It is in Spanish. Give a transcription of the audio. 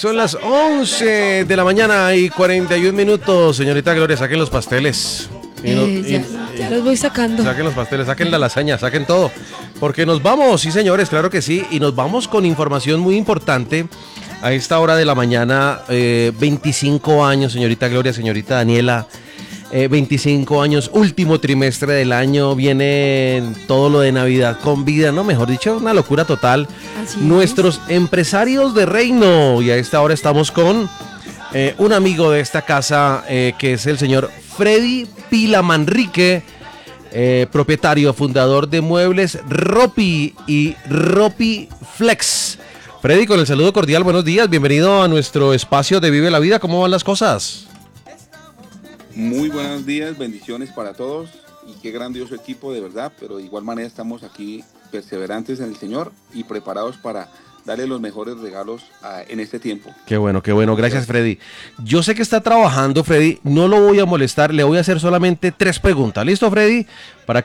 Son las 11 de la mañana y 41 minutos. Señorita Gloria, saquen los pasteles. Ya los voy sacando. Saquen los pasteles, saquen la lasaña, saquen todo. Porque nos vamos, sí señores, claro que sí. Y nos vamos con información muy importante. A esta hora de la mañana, 25 años, señorita Gloria, señorita Daniela. 25 años, último trimestre del año, viene todo lo de Navidad con vida, ¿no? Mejor dicho, una locura total. Así Nuestros empresarios de Reino, y a esta hora estamos con un amigo de esta casa, que es el señor Freddy Pilamanrique, propietario, fundador de Muebles Ropi y Ropi Flex. Freddy, con el saludo cordial, buenos días, bienvenido a nuestro espacio de Vive la Vida, ¿cómo van las cosas? Muy buenos días, bendiciones para todos y qué grandioso equipo de verdad, pero de igual manera estamos aquí perseverantes en el Señor y preparados para darle los mejores regalos en este tiempo. Qué bueno, gracias Freddy. Yo sé que está trabajando Freddy, no lo voy a molestar, le voy a hacer solamente 3 preguntas, ¿listo Freddy? Para